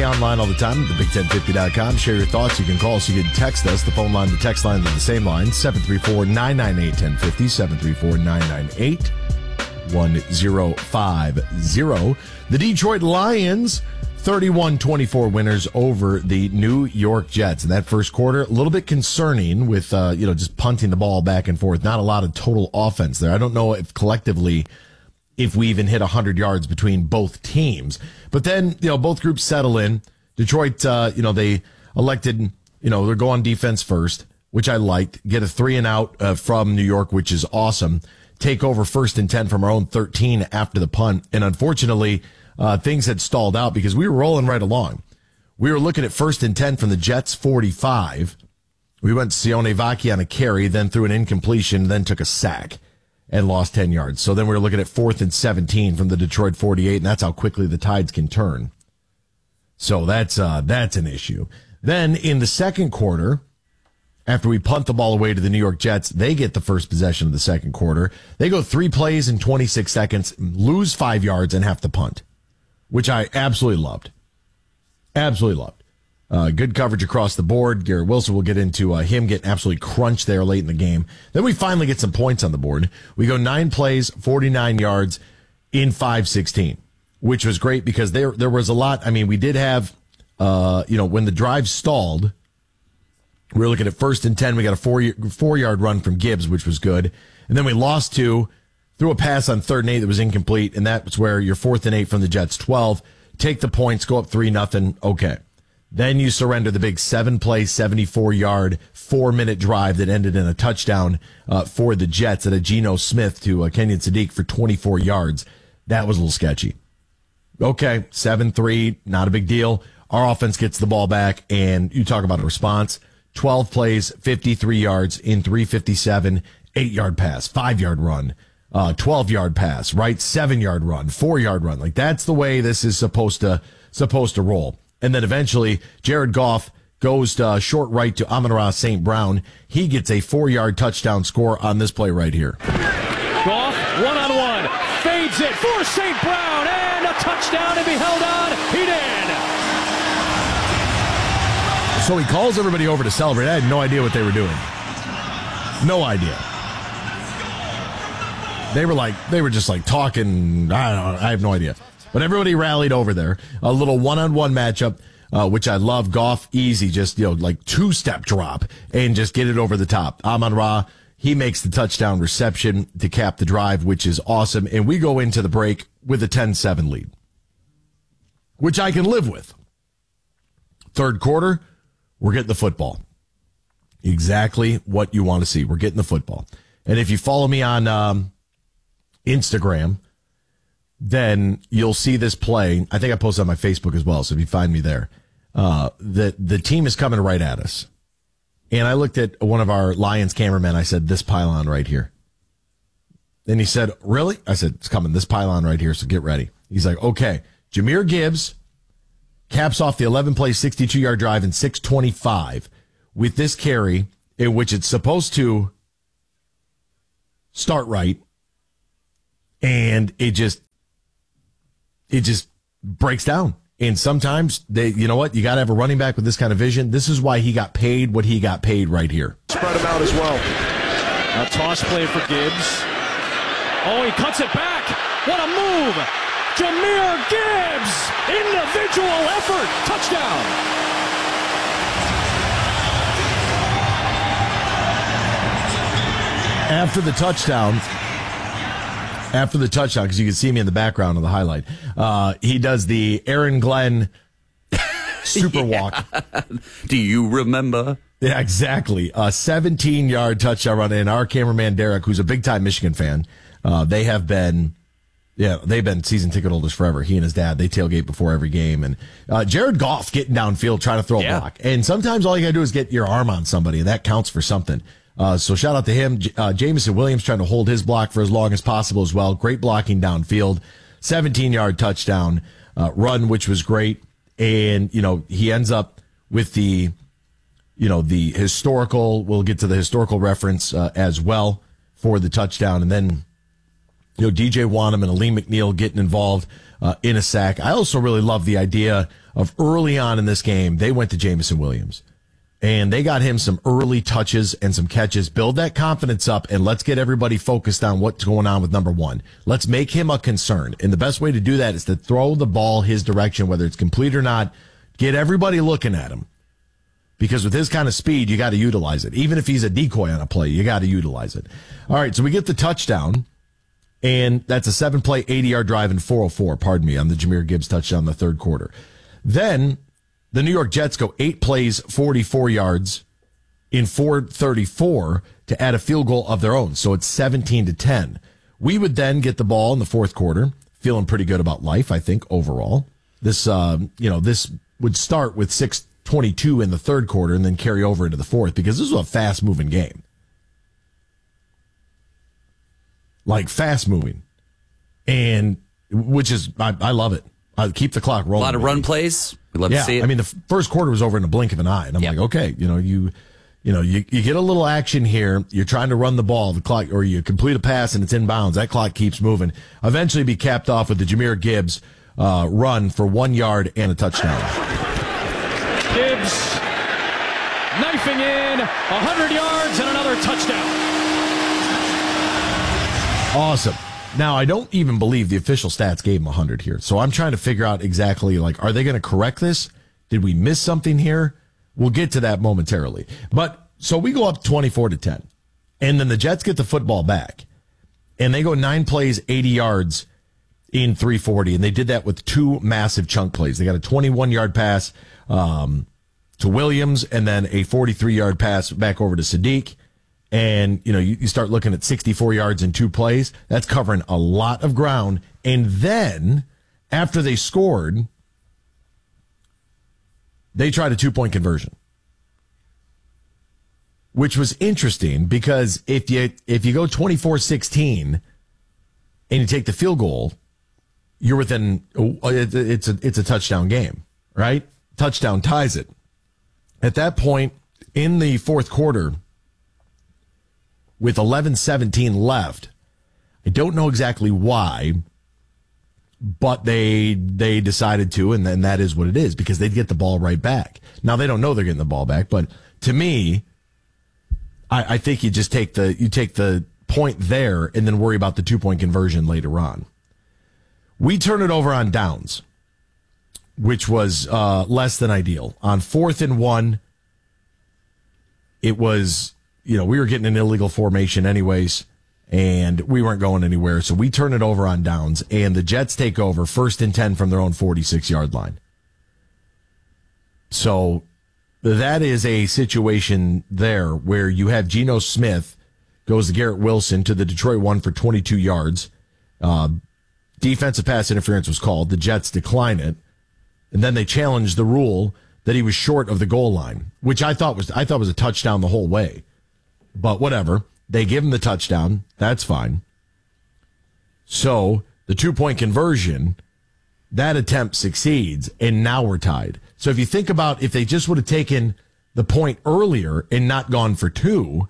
stay online all the time at thebig1050.com. Share your thoughts. You can call us. You can text us. The phone line, the text line, are the same line, 734-998-1050, 734-998-1050. The Detroit Lions, 31-24 winners over the New York Jets. In that first quarter, a little bit concerning with, just punting the ball back and forth. Not a lot of total offense there. I don't know if collectively, if we even hit 100 yards between both teams. But then, both groups settle in. Detroit, they elected, they're going defense first, which I liked. Get a 3-and-out from New York, which is awesome. Take over 1st and 10 from our own 13 after the punt. And unfortunately, things had stalled out because we were rolling right along. We were looking at 1st and 10 from the Jets 45. We went to Sione Vaki on a carry, then threw an incompletion, then took a sack and lost 10 yards. So then we were looking at 4th and 17 from the Detroit 48, and that's how quickly the tides can turn. So that's an issue. Then in the second quarter, after we punt the ball away to the New York Jets, they get the first possession of the second quarter. They go 3 plays in 26 seconds, lose 5 yards, and have to punt, which I absolutely loved. Absolutely loved. Good coverage across the board. Garrett Wilson will get into him getting absolutely crunched there late in the game. Then we finally get some points on the board. We go 9 plays, 49 yards in 5:16, which was great because there was a lot. I mean, we did have, when the drive stalled, we were looking at 1st and 10. We got a 4-yard run from Gibbs, which was good. And then we lost 2, threw a pass on 3rd and 8 that was incomplete. And that was where your 4th and 8 from the Jets 12. Take the points, go up 3-0. Okay. Then you surrender the big 7-play, 74-yard, 4-minute drive that ended in a touchdown for the Jets at a Geno Smith to Kenyon Sadiq for 24 yards. That was a little sketchy. Okay, 7-3, not a big deal. Our offense gets the ball back, and you talk about a response. 12 plays, 53 yards in 3:57, 8-yard pass, 5-yard run, 12-yard pass, right? 7-yard run, 4-yard run. Like, that's the way this is supposed to roll. And then eventually, Jared Goff goes short right to Amon-Ra St. Brown. He gets a 4-yard touchdown score on this play right here. Goff, one-on-one, fades it for St. Brown, and a touchdown to be held on. He did. So he calls everybody over to celebrate. I had no idea what they were doing. No idea. They were just talking. I don't know. I have no idea. But everybody rallied over there. A little one-on-one matchup, which I love. Goff, easy, just, 2-step drop and just get it over the top. Amon-Ra, he makes the touchdown reception to cap the drive, which is awesome. And we go into the break with a 10-7 lead, which I can live with. Third quarter, we're getting the football. Exactly what you want to see. We're getting the football. And if you follow me on Instagram, then you'll see this play. I think I posted on my Facebook as well, so if you find me there, the team is coming right at us. And I looked at one of our Lions cameramen. I said, this pylon right here. And he said, really? I said, it's coming, this pylon right here, so get ready. He's like, okay. Jahmyr Gibbs caps off the 11-play, 62-yard drive in 6:25 with this carry, in which it's supposed to start right, and it just breaks down. And sometimes you know what? You got to have a running back with this kind of vision. This is why he got paid what he got paid right here. Spread him out as well. A toss play for Gibbs. Oh, he cuts it back. What a move. Jahmyr Gibbs. Individual effort. Touchdown. After the touchdown, because you can see me in the background of the highlight, he does the Aaron Glenn super walk. Do you remember? Yeah, exactly. A 17-yard touchdown run. And our cameraman, Derek, who's a big-time Michigan fan, they've been season ticket holders forever. He and his dad, they tailgate before every game. And Jared Goff getting downfield trying to throw a block. And sometimes all you got to do is get your arm on somebody, and that counts for something. So shout out to him. Jameson Williams trying to hold his block for as long as possible as well. Great blocking downfield. 17-yard touchdown run, which was great. And, he ends up with the historical, we'll get to the historical reference as well for the touchdown. And then, DJ Wonnum and Aleem McNeil getting involved in a sack. I also really love the idea of early on in this game, they went to Jamison Williams. And they got him some early touches and some catches. Build that confidence up, and let's get everybody focused on what's going on with number one. Let's make him a concern. And the best way to do that is to throw the ball his direction, whether it's complete or not. Get everybody looking at him. Because with his kind of speed, you got to utilize it. Even if he's a decoy on a play, you got to utilize it. All right, so we get the touchdown, and that's a 7-play, 80-yard drive in 404, on the Jahmyr Gibbs touchdown in the third quarter. Then the New York Jets go 8 plays, 44 yards in 434 to add a field goal of their own. So it's 17-10. We would then get the ball in the fourth quarter, feeling pretty good about life, I think, overall. This, this would start with 6:22 in the third quarter and then carry over into the fourth because this was a fast-moving game. Like fast-moving. And which is, I love it. Keep the clock rolling. A lot of run plays. We love to see it. I mean, the first quarter was over in a blink of an eye, and I'm like, okay, you get a little action here. You're trying to run the ball, the clock, or you complete a pass and it's inbounds. That clock keeps moving. Eventually, be capped off with the Jahmyr Gibbs run for 1 yard and a touchdown. Gibbs knifing in 100 yards and another touchdown. Awesome. Now, I don't even believe the official stats gave him 100 here. So I'm trying to figure out exactly, are they going to correct this? Did we miss something here? We'll get to that momentarily. But so we go up 24-10. And then the Jets get the football back. And they go 9 plays, 80 yards in 340. And they did that with 2 massive chunk plays. They got a 21-yard pass to Williams and then a 43-yard pass back over to Sadiq. And, you start looking at 64 yards in 2 plays. That's covering a lot of ground. And then, after they scored, they tried a 2-point conversion. Which was interesting because if you go 24-16 and you take the field goal, you're within, it's a touchdown game, right? Touchdown ties it. At that point, in the fourth quarter, with 11:17 left, I don't know exactly why, but they decided to, and then that is what it is, because they'd get the ball right back. Now, they don't know they're getting the ball back, but to me, I think you just take the point there and then worry about the 2-point conversion later on. We turn it over on downs, which was less than ideal. On 4th and 1, it was, we were getting an illegal formation anyways, and we weren't going anywhere. So we turn it over on downs, and the Jets take over 1st and 10 from their own 46-yard line. So that is a situation there where you have Geno Smith goes to Garrett Wilson to the Detroit 1 for 22 yards. Defensive pass interference was called. The Jets decline it. And then they challenged the rule that he was short of the goal line, which I thought was a touchdown the whole way. But whatever. They give him the touchdown. That's fine. So the 2-point conversion, that attempt succeeds, and now we're tied. So if you think about if they just would have taken the point earlier and not gone for 2,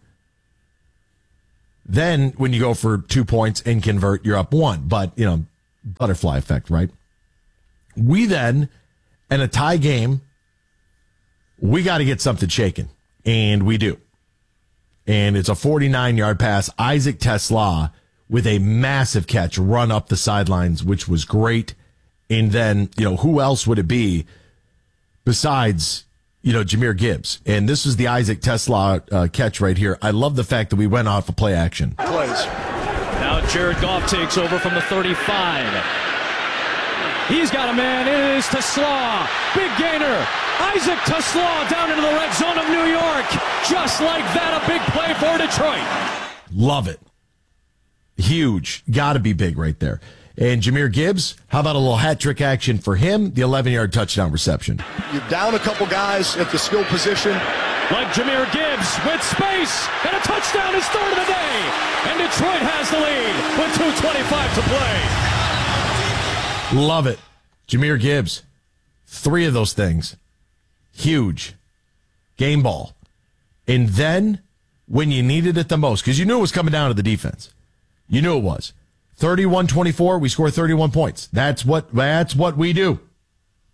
then when you go for 2 points and convert, you're up 1. But, butterfly effect, right? We then, in a tie game, we got to get something shaken, and we do. And it's a 49-yard pass. Isaac TeSlaa with a massive catch, run up the sidelines, which was great. And then, who else would it be besides, Jahmyr Gibbs? And this was the Isaac TeSlaa catch right here. I love the fact that we went off of play action. Plays. Now Jared Goff takes over from the 35. He's got a man. It is TeSlaa. Big gainer. Isaac TeSlaa down into the red zone of New York. Just like that, a big play for Detroit. Love it. Huge. Got to be big right there. And Jahmyr Gibbs, how about a little hat trick action for him? The 11-yard touchdown reception. You're down a couple guys at the skill position. Like Jahmyr Gibbs with space, and a touchdown is third of the day. And Detroit has the lead with 2:25 to play. Love it. Jahmyr Gibbs. 3 of those things. Huge. Game ball. And then, when you needed it the most, because you knew it was coming down to the defense. You knew it was. 31-24, we score 31 points. That's what we do.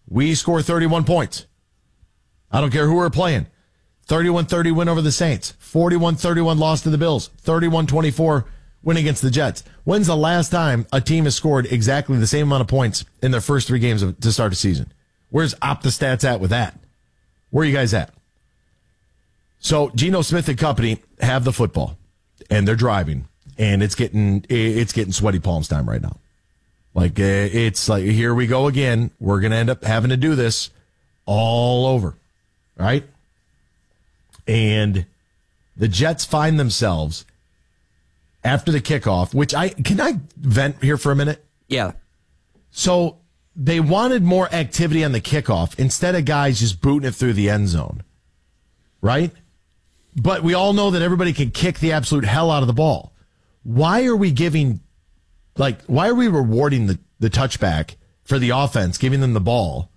We score 31 points. I don't care who we're playing. 31-30 win over the Saints. 41-31 loss to the Bills. 31-24 win against the Jets. When's the last time a team has scored exactly the same amount of points in their first 3 games to start a season? Where's OptaStats at with that? Where are you guys at? So Geno Smith and company have the football, and they're driving, and it's getting sweaty palms time right now. Like, it's like, here we go again. We're going to end up having to do this all over, right? And the Jets find themselves after the kickoff, which can I vent here for a minute? Yeah. So they wanted more activity on the kickoff instead of guys just booting it through the end zone, right? But we all know that everybody can kick the absolute hell out of the ball. Why are we rewarding the touchback for the offense, giving them the ball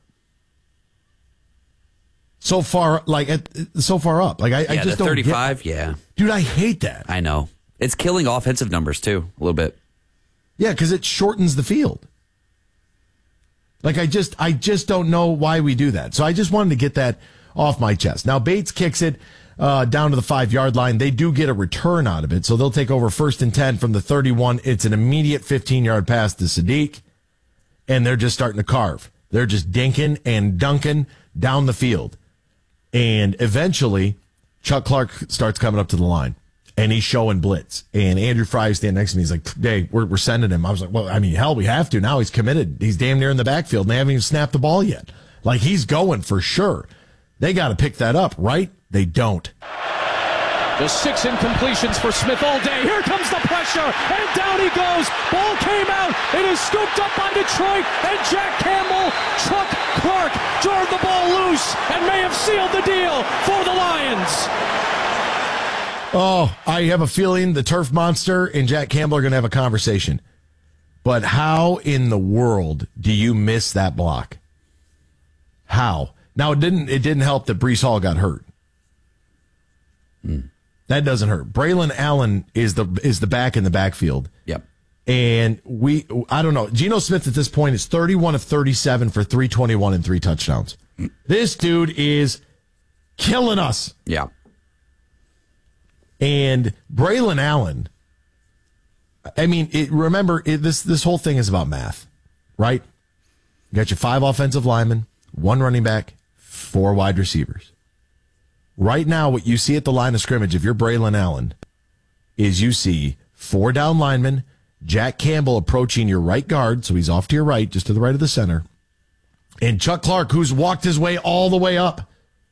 so far up? Like, I just don't 35, yeah. Dude, I hate that. I know. It's killing offensive numbers, too, a little bit. Yeah, because it shortens the field. Like, I just don't know why we do that. So I just wanted to get that off my chest. Now, Bates kicks it down to the 5-yard line. They do get a return out of it, so they'll take over 1st and 10 from the 31. It's an immediate 15-yard pass to Sadiq, and they're just starting to carve. They're just dinking and dunking down the field. And eventually, Chuck Clark starts coming up to the line, and he's showing blitz. And Andrew Fry is standing next to me. He's like, hey, we're sending him. I was like, well, I mean, hell, we have to. Now he's committed. He's damn near in the backfield, and they haven't even snapped the ball yet. Like, he's going for sure. They got to pick that up, right? They don't. Just 6 incompletions for Smith all day. Here comes the pressure, and down he goes. Ball came out. It is scooped up by Detroit, and Jack Campbell, Chuck Clark, jarred the ball loose and may have sealed the deal for the Lions. Oh, I have a feeling the Turf Monster and Jack Campbell are going to have a conversation. But how in the world do you miss that block? How? Now, it didn't help that Breece Hall got hurt. That doesn't hurt. Braylon Allen is the back in the backfield. Yep. And I don't know. Geno Smith at this point is 31 of 37 for 321 and 3 touchdowns. This dude is killing us. Yeah. And Braylon Allen, I mean, remember, this whole thing is about math, right? You got your 5 offensive linemen, 1 running back, 4 wide receivers. Right now, what you see at the line of scrimmage, if you're Braylon Allen, is you see 4 down linemen, Jack Campbell approaching your right guard, so he's off to your right, just to the right of the center, and Chuck Clark, who's walked his way all the way up.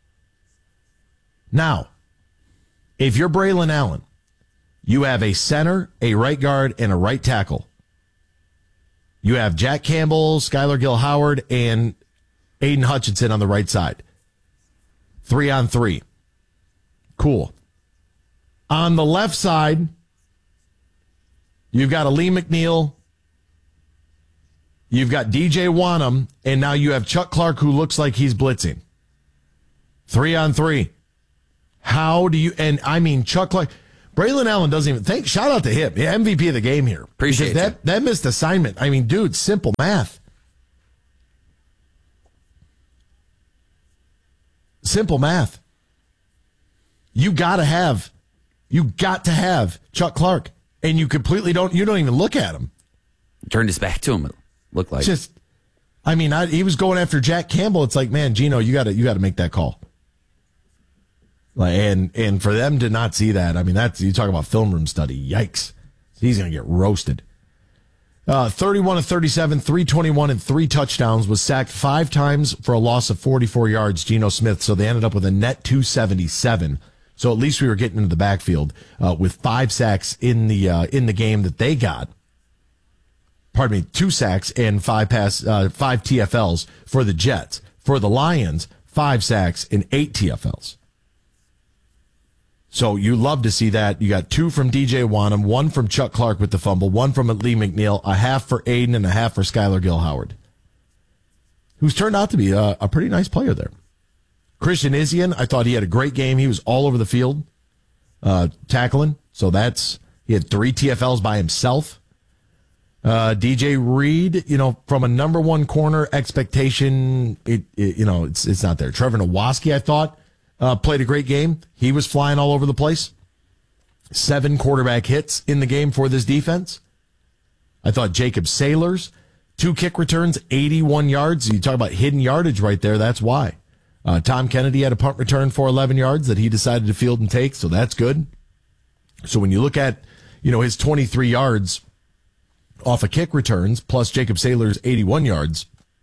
Now, if you're Braylon Allen, you have a center, a right guard, and a right tackle. You have Jack Campbell, Skylar Gill-Howard, and Aiden Hutchinson on the right side. 3-on-3. Cool. On the left side, you've got Aleem McNeil, you've got DJ Wanham, and now you have Chuck Clark, who looks like he's blitzing. 3-on-3. How do you, and I mean, Chuck Clark, Braylon Allen doesn't even think, shout out to him, MVP of the game here. Appreciate that missed assignment. I mean, dude, simple math. Simple math. You got to have Chuck Clark, and you don't even look at him. Turned his back to him, it looked like. Just, I mean, he was going after Jack Campbell. It's like, man, Geno, you got to make that call. And for them to not see that, I mean, you talk about film room study. Yikes. He's going to get roasted. 31 of 37, 321 and 3 touchdowns, was sacked 5 times for a loss of 44 yards, Geno Smith. So they ended up with a net 277. So at least we were getting into the backfield with 5 sacks in the game that they got. Pardon me, 2 sacks and 5 TFLs for the Jets. For the Lions, 5 sacks and 8 TFLs. So you love to see that. You got 2 from DJ Wanham, 1 from Chuck Clark with the fumble, 1 from Lee McNeil, a half for Aiden, and a half for Skylar Gill-Howard, who's turned out to be a pretty nice player there. Christian Izien, I thought he had a great game. He was all over the field tackling. So he had 3 TFLs by himself. DJ Reed, from a number one corner expectation, it's not there. Trevor Nowaski, I thought, played a great game. He was flying all over the place. 7 quarterback hits in the game for this defense. I thought Jacob Saylors, 2 kick returns, 81 yards. You talk about hidden yardage right there. That's why. Tom Kennedy had a punt return for 11 yards that he decided to field and take, so that's good. So when you look at, his 23 yards off of kick returns, plus Jacob Saylor's 81 yards,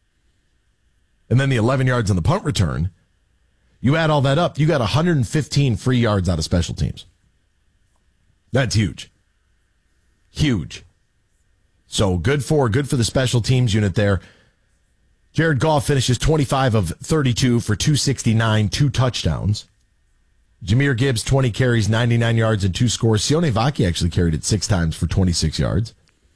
and then the 11 yards on the punt return, you add all that up, you got 115 free yards out of special teams. That's huge. Huge. So good for the special teams unit there. Jared Goff finishes 25 of 32 for 269, 2 touchdowns. Jahmyr Gibbs, 20 carries, 99 yards, and 2 scores. Sione Vaki actually carried it 6 times for 26 yards.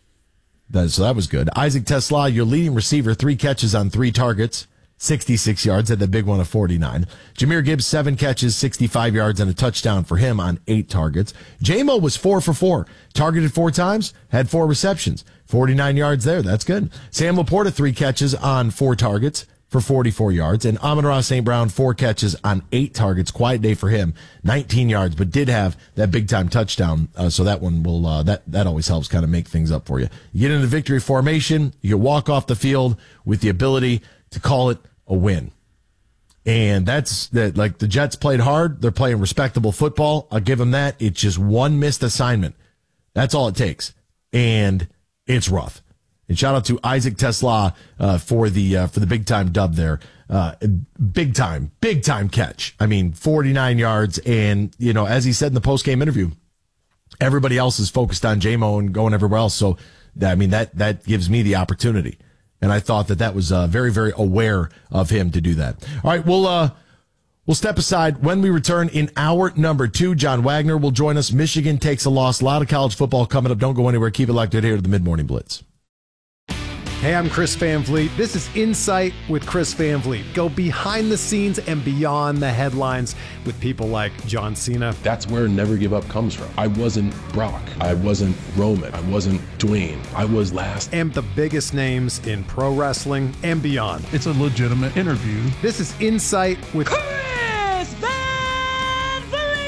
So that was good. Isaac Tesla, your leading receiver, 3 catches on 3 targets, 66 yards, had the big one of 49. Jahmyr Gibbs, 7 catches, 65 yards, and a touchdown for him on 8 targets. J-Mo was 4 for 4, targeted 4 times, had 4 receptions, 49 yards there. That's good. Sam Laporta, 3 catches on 4 targets for 44 yards. And Amon-Ra St. Brown, 4 catches on 8 targets. Quiet day for him, 19 yards, but did have that big-time touchdown. So that one will, that always helps kind of make things up for you. You get into victory formation, you walk off the field with the ability to call it a win. And that's that. Like, the Jets played hard. They're playing respectable football. I'll give them that. It's just one missed assignment. That's all it takes. And it's rough. And shout out to Isaac Tesla for the big time dub there. Big time catch. I mean, 49 yards. And, as he said in the post game interview, everybody else is focused on J-Mo and going everywhere else. So, that gives me the opportunity. And I thought that was very, very aware of him to do that. All right, we'll step aside. When we return in hour number 2, John Wagner will join us. Michigan takes a loss. A lot of college football coming up. Don't go anywhere. Keep it locked in here to the Mid-Morning Blitz. Hey, I'm Chris Van Vliet. This is Insight with Chris Van Vliet. Go behind the scenes and beyond the headlines with people like John Cena. That's where Never Give Up comes from. I wasn't Brock. I wasn't Roman. I wasn't Dwayne. I was last. And the biggest names in pro wrestling and beyond. It's a legitimate interview. This is Insight with Chris Van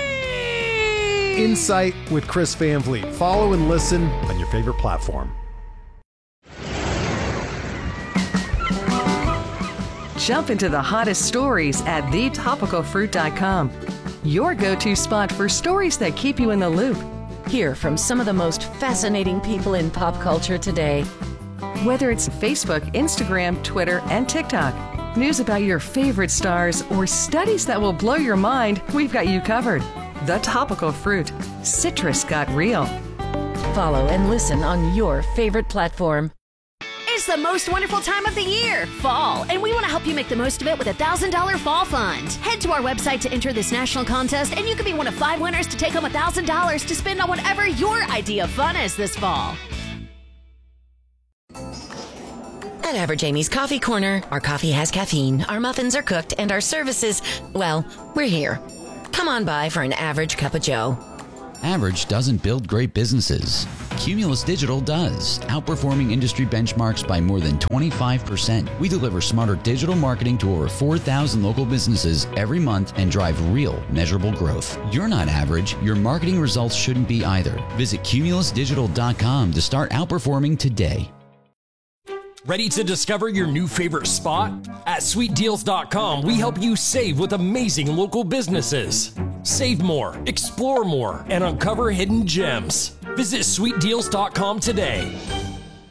Vliet. Insight with Chris Van Vliet. Follow and listen on your favorite platform. Jump into the hottest stories at thetopicalfruit.com. Your go-to spot for stories that keep you in the loop. Hear from some of the most fascinating people in pop culture today. Whether it's Facebook, Instagram, Twitter, and TikTok, news about your favorite stars, or studies that will blow your mind, we've got you covered. The Topical Fruit. Citrus got real. Follow and listen on your favorite platform. It's the most wonderful time of the year, fall, and we want to help you make the most of it with a $1,000 fall fund. Head to our website to enter this national contest, and you could be one of 5 winners to take home $1,000 to spend on whatever your idea of fun is this fall. At Average Amy's Coffee Corner, our coffee has caffeine, our muffins are cooked, and our services, well, we're here. Come on by for an average cup of joe. Average doesn't build great businesses. Cumulus Digital does, outperforming industry benchmarks by more than 25%. We deliver smarter digital marketing to over 4,000 local businesses every month and drive real, measurable growth. You're not average. Your marketing results shouldn't be either. Visit cumulusdigital.com to start outperforming today. Ready to discover your new favorite spot? At sweetdeals.com, we help you save with amazing local businesses. Save more, explore more, and uncover hidden gems. Visit sweetdeals.com today.